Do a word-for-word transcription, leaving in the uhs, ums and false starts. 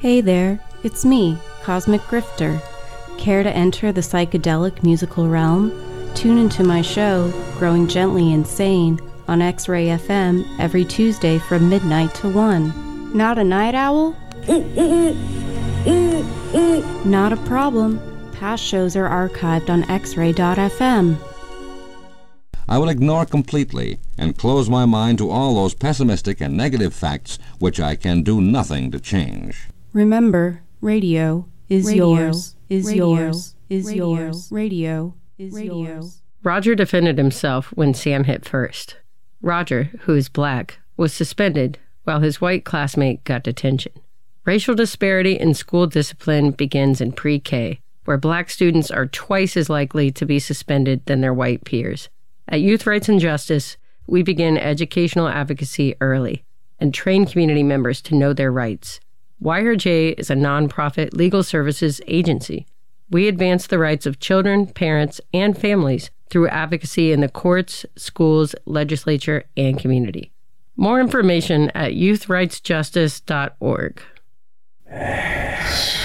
Hey there, it's me, Cosmic Grifter. Care to enter the psychedelic musical realm? Tune into my show, Growing Gently Insane, on X-Ray F M every Tuesday from midnight to one. Not a night owl? Not a problem. Past shows are archived on x ray dot f m. I will ignore completely and close my mind to all those pessimistic and negative facts which I can do nothing to change. Remember, radio is Radio yours, is Radio yours, is Radio yours, radio is Radio. yours. Roger defended himself when Sam hit first. Roger, who is black, was suspended while his white classmate got detention. Racial disparity in school discipline begins in pre-K, where black students are twice as likely to be suspended than their white peers. At Youth Rights and Justice, we begin educational advocacy early and train community members to know their rights. Y R J is a nonprofit legal services agency. We advance the rights of children, parents, and families through advocacy in the courts, schools, legislature, and community. More information at youth rights justice dot org.